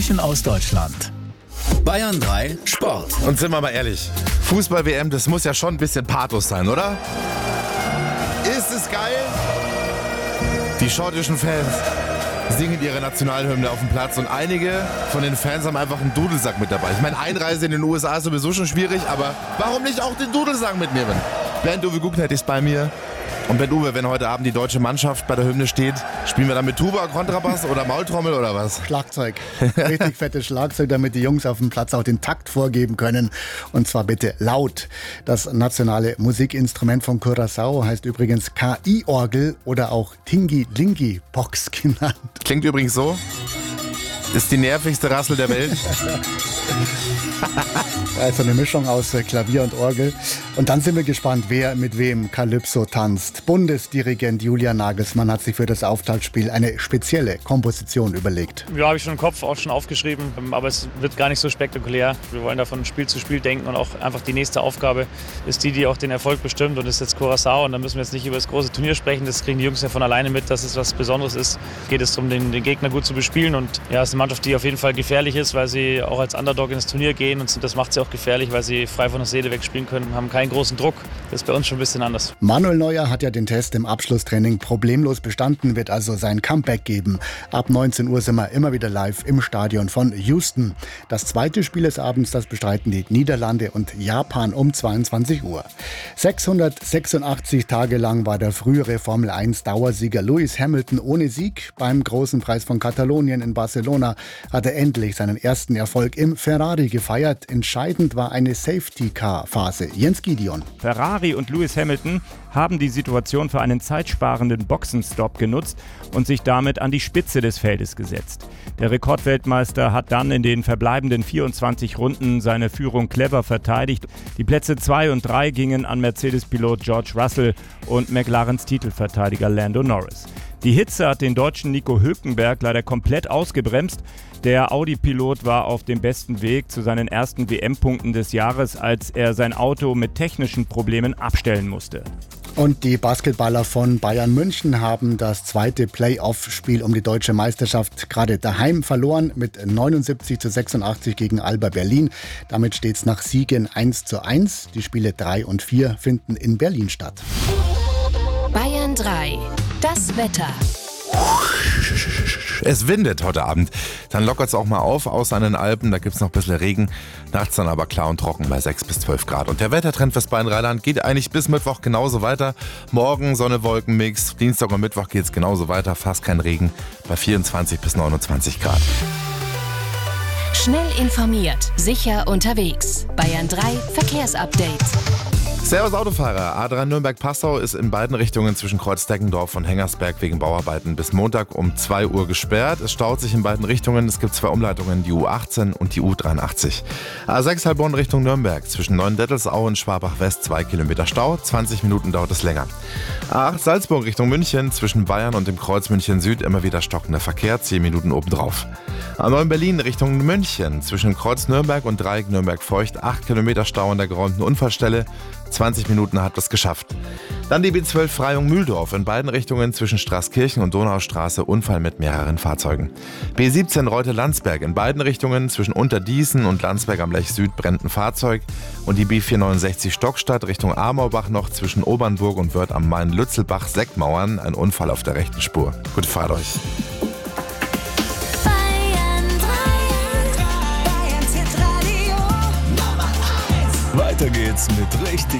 München aus Deutschland. Bayern 3 Sport. Und sind wir mal ehrlich, Fußball-WM, das muss ja schon ein bisschen Pathos sein, oder? Ist es geil? Die schottischen Fans singen ihre Nationalhymne auf dem Platz und einige von den Fans haben einfach einen Dudelsack mit dabei. Ich meine, Einreise in den USA ist sowieso schon schwierig, aber warum nicht auch den Dudelsack mitnehmen? Bernd Uwe Guckner ist bei mir. Und Bernd Uwe, wenn heute Abend die deutsche Mannschaft bei der Hymne steht, spielen wir dann mit Tuba, Kontrabass oder Maultrommel oder was? Schlagzeug. Richtig fettes Schlagzeug, damit die Jungs auf dem Platz auch den Takt vorgeben können. Und zwar bitte laut. Das nationale Musikinstrument von Curaçao heißt übrigens KI-Orgel oder auch Tingi-Lingi-Box genannt. Klingt übrigens so. Ist die nervigste Rassel der Welt. Also eine Mischung aus Klavier und Orgel. Und dann sind wir gespannt, wer mit wem Calypso tanzt. Bundesdirigent Julian Nagelsmann hat sich für das Auftaktspiel eine spezielle Komposition überlegt. Ja, habe ich schon im Kopf auch schon aufgeschrieben, aber es wird gar nicht so spektakulär. Wir wollen da von Spiel zu Spiel denken und auch einfach die nächste Aufgabe ist die auch den Erfolg bestimmt und das ist jetzt Curaçao und da müssen wir jetzt nicht über das große Turnier sprechen, das kriegen die Jungs ja von alleine mit, dass es was Besonderes ist. Geht es darum, den Gegner gut zu bespielen und ja, es ist eine Mannschaft, die auf jeden Fall gefährlich ist, weil sie auch als Underdog ins Turnier gehen und das macht sie auch gefährlich, weil sie frei von der Seele wegspielen können, haben keinen großen Druck. Das ist bei uns schon ein bisschen anders. Manuel Neuer hat ja den Test im Abschlusstraining problemlos bestanden, wird also sein Comeback geben. Ab 19 Uhr sind wir immer wieder live im Stadion von Houston. Das zweite Spiel des Abends, das bestreiten die Niederlande und Japan um 22 Uhr. 686 Tage lang war der frühere Formel-1-Dauersieger Lewis Hamilton ohne Sieg. Beim Großen Preis von Katalonien in Barcelona hat er endlich seinen ersten Erfolg im Ferrari gefeiert. Entscheidend war eine Safety-Car-Phase. Jens Gideon. Ferrari und Lewis Hamilton haben die Situation für einen zeitsparenden Boxenstopp genutzt und sich damit an die Spitze des Feldes gesetzt. Der Rekordweltmeister hat dann in den verbleibenden 24 Runden seine Führung clever verteidigt. Die Plätze 2 und 3 gingen an Mercedes-Pilot George Russell und McLarens Titelverteidiger Lando Norris. Die Hitze hat den Deutschen Nico Hülkenberg leider komplett ausgebremst. Der Audi-Pilot war auf dem besten Weg zu seinen ersten WM-Punkten des Jahres, als er sein Auto mit technischen Problemen abstellen musste. Und die Basketballer von Bayern München haben das zweite Playoff-Spiel um die deutsche Meisterschaft gerade daheim verloren mit 79:86 gegen Alba Berlin. Damit steht es nach Siegen 1:1. Die Spiele 3 und 4 finden in Berlin statt. Bayern 3. Das Wetter. Es windet heute Abend. Dann lockert es auch mal auf, außer an den Alpen. Da gibt es noch ein bisschen Regen. Nachts dann aber klar und trocken bei 6 bis 12 Grad. Und der Wettertrend fürs Bayern-Rheinland geht eigentlich bis Mittwoch genauso weiter. Morgen Sonne-Wolken-Mix. Dienstag und Mittwoch geht es genauso weiter. Fast kein Regen bei 24 bis 29 Grad. Schnell informiert, sicher unterwegs. Bayern 3 Verkehrsupdate. Servus Autofahrer. A3 Nürnberg-Passau ist in beiden Richtungen zwischen Kreuz-Deckendorf und Hengersberg wegen Bauarbeiten bis Montag um 2 Uhr gesperrt. Es staut sich in beiden Richtungen. Es gibt 2 Umleitungen, die U18 und die U83. A6 Heilbronn Richtung Nürnberg zwischen Neuendettelsau und Schwabach-West 2 Kilometer Stau. 20 Minuten dauert es länger. A8 Salzburg Richtung München zwischen Bayern und dem Kreuz München Süd immer wieder stockender Verkehr. 10 Minuten obendrauf. A9 Berlin Richtung München zwischen Kreuz Nürnberg und Dreieck Nürnberg-Feucht 8 Kilometer Stau an der geräumten Unfallstelle. 20 Minuten hat es geschafft. Dann die B12 Freyung-Mühldorf in beiden Richtungen zwischen Straßkirchen und Donaustraße Unfall mit mehreren Fahrzeugen. B17 Reute-Landsberg in beiden Richtungen zwischen Unterdießen und Landsberg am Lech Süd brennt ein Fahrzeug. Und die B469 Stockstadt Richtung Amorbach noch zwischen Obernburg und Wörth am Main Lützelbach Seckmauern ein Unfall auf der rechten Spur. Gute Fahrt euch. Weiter geht's mit richtig